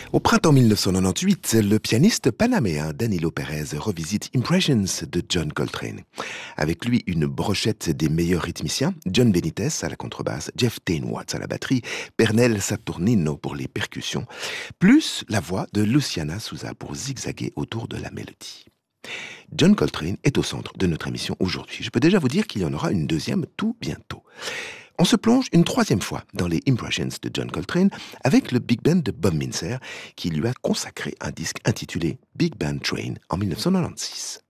Au printemps 1998, le pianiste panaméen Danilo Pérez revisite Impressions de John Coltrane. Avec lui, une brochette des meilleurs rythmiciens, John Benitez à la contrebasse, Jeff Tain Watts à la batterie, Pernell Saturnino pour les percussions, plus la voix de Luciana Souza pour zigzaguer autour de la mélodie. John Coltrane est au centre de notre émission aujourd'hui. Je peux déjà vous dire qu'il y en aura une deuxième tout bientôt. On se plonge une troisième fois dans les Impressions de John Coltrane avec le Big Band de Bob Mintzer qui lui a consacré un disque intitulé Big Band Train en 1996.